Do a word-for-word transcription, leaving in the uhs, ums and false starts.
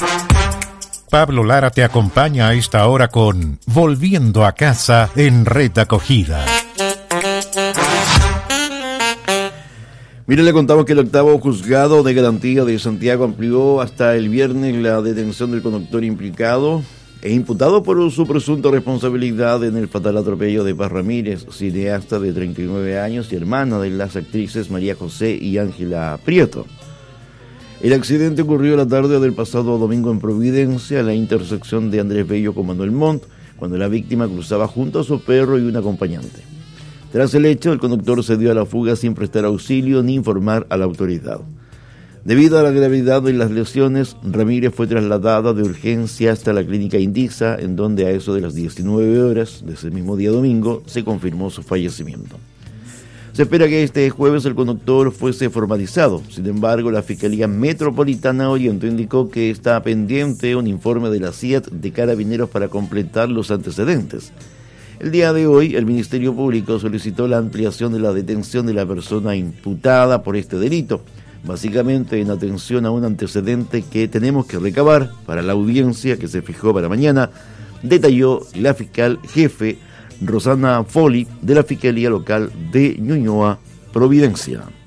Pablo Lara te acompaña a esta hora con Volviendo a Casa en Red Acogida. Mire, le contamos que el octavo juzgado de garantía de Santiago amplió hasta el viernes la detención del conductor implicado e imputado por su presunta responsabilidad en el fatal atropello de Paz Ramírez, cineasta de treinta y nueve años y hermana de las actrices María José y Ángela Prieto. El accidente ocurrió la tarde del pasado domingo en Providencia, en la intersección de Andrés Bello con Manuel Montt, cuando la víctima cruzaba junto a su perro y un acompañante. Tras el hecho, el conductor se dio a la fuga sin prestar auxilio ni informar a la autoridad. Debido a la gravedad de las lesiones, Ramírez fue trasladada de urgencia hasta la clínica Indixa, en donde a eso de las diecinueve horas de ese mismo día domingo se confirmó su fallecimiento. Se espera que este jueves el conductor fuese formalizado. Sin embargo, la Fiscalía Metropolitana Oriente indicó que está pendiente un informe de la C I A T de Carabineros para completar los antecedentes. El día de hoy, el Ministerio Público solicitó la ampliación de la detención de la persona imputada por este delito, básicamente en atención a un antecedente que tenemos que recabar para la audiencia que se fijó para mañana, detalló la fiscal jefe Rosana Foli de la Fiscalía Local de Ñuñoa, Providencia.